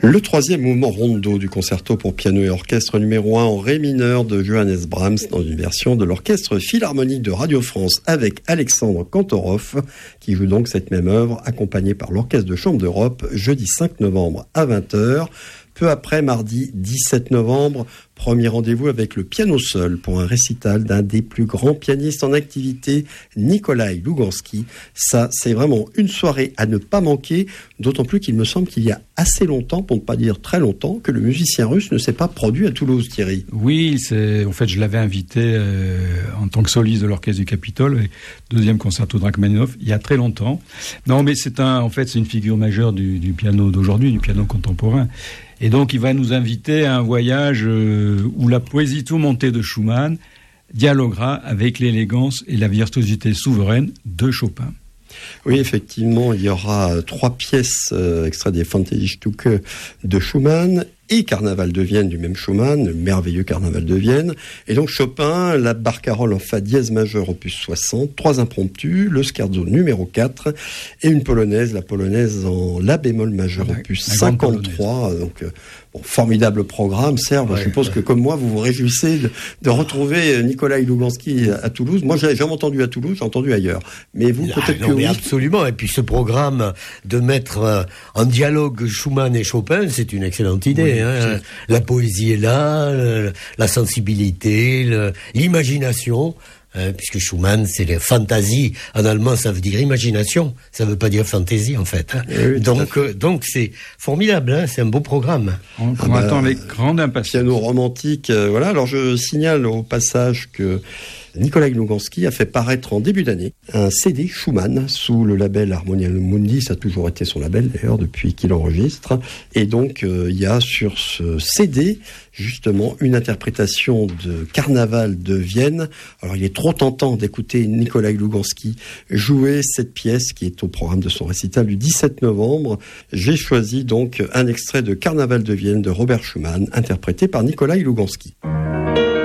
Le troisième mouvement rondo du concerto pour piano et orchestre numéro 1 en ré mineur de Johannes Brahms dans une version de l'Orchestre Philharmonique de Radio France avec Alexandre Kantorov qui joue donc cette même œuvre accompagné par l'Orchestre de Chambre d'Europe jeudi 5 novembre à 20h. Peu après, mardi 17 novembre, premier rendez-vous avec le piano seul pour un récital d'un des plus grands pianistes en activité, Nikolaï Louganski. Ça, c'est vraiment une soirée à ne pas manquer, d'autant plus qu'il me semble qu'il y a assez longtemps, pour ne pas dire très longtemps, que le musicien russe ne s'est pas produit à Toulouse, Thierry. Oui, en fait, je l'avais invité en tant que soliste de l'Orchestre du Capitole, avec deuxième concerto de Rachmaninoff, il y a très longtemps. Non, mais c'est une figure majeure du piano d'aujourd'hui, du piano contemporain. Et donc, il va nous inviter à un voyage où la poésie tourmentée de Schumann dialoguera avec l'élégance et la virtuosité souveraine de Chopin. Oui, effectivement, il y aura 3 pièces extraits des Fantasiestücke de Schumann et Carnaval de Vienne du même Schumann, le merveilleux Carnaval de Vienne. Et donc Chopin, la barcarolle en fa dièse majeur opus 60, 3 impromptus, le scherzo numéro 4 et une polonaise, la polonaise en la bémol majeur opus 53. Donc formidable programme. Serge, je suppose que comme moi, vous vous réjouissez de retrouver Nikolaï Louganski à Toulouse. Moi, j'ai jamais entendu à Toulouse, j'ai entendu ailleurs. Mais vous, peut-être que oui. Absolument. Et puis ce programme de mettre en dialogue Schumann et Chopin, c'est une excellente idée. Oui, la poésie est là, la sensibilité, l'imagination. Puisque Schumann, c'est les fantasies. En allemand, ça veut dire imagination. Ça veut pas dire fantaisie, en fait. Oui, donc c'est formidable, c'est un beau programme. On attend avec grande impatience. Piano romantique, voilà. Alors, je signale au passage que Nikolaï Louganski a fait paraître en début d'année un CD Schumann sous le label Harmonium Mundi. Ça a toujours été son label, d'ailleurs, depuis qu'il enregistre. Et donc, il y a sur ce CD, justement, une interprétation de Carnaval de Vienne. Alors, il est trop tentant d'écouter Nikolaï Louganski jouer cette pièce qui est au programme de son récital du 17 novembre. J'ai choisi donc un extrait de Carnaval de Vienne de Robert Schumann, interprété par Nikolaï Louganski.